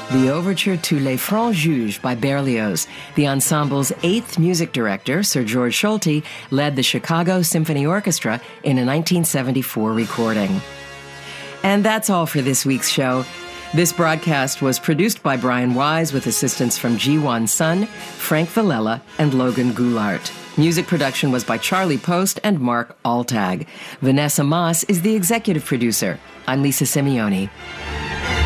the overture to Les Francs Juges by Berlioz. The ensemble's eighth music director, Sir George Solti, led the Chicago Symphony Orchestra in a 1974 recording. And that's all for this week's show. This broadcast was produced by Brian Wise with assistance from Ji-Won Sun, Frank Villella, and Logan Goulart. Music production was by Charlie Post and Mark Altag. Vanessa Moss is the executive producer. I'm Lisa Simeone.